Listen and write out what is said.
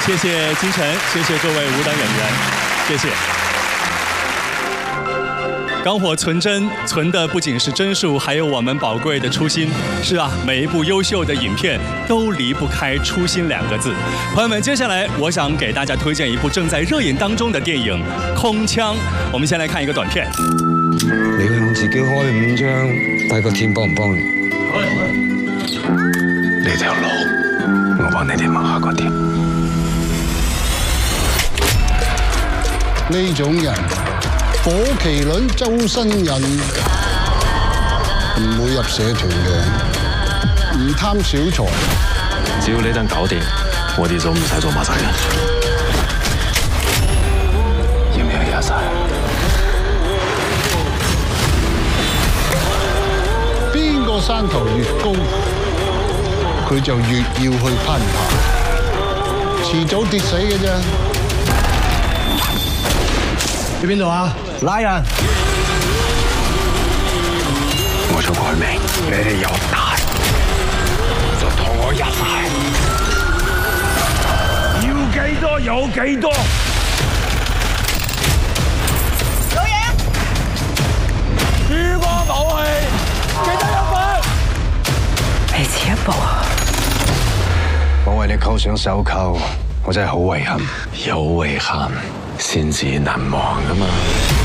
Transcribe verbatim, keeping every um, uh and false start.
谢谢金晨，谢谢各位舞蹈演员，谢谢。钢火纯真，存的不仅是帧数，还有我们宝贵的初心。是啊，每一部优秀的影片都离不开初心两个字。朋友们，接下来我想给大家推荐一部正在热映当中的电影《空槍》。我们先来看一个短片。 你向自己開五張，睇個天幫唔幫你？呢條路，我幫你哋問下個天。 呢種人。 火麒麟周身人唔會入社團嘅，唔貪小財。 只要呢單搞掂，我哋就唔使做馬仔啦。要唔要廿晒？ 邊個山頭越高，佢就越要去攀爬，遲早跌死嘅啫。去邊度啊？ 拉人！ 我做改名，你哋有大就同我一齊。 要幾多有幾多。 老爺， 珠光武器，記得有份。 你遲一步啊！ 我為你扣上手扣，我真係好遺憾，有遺憾先至難忘㗎嘛。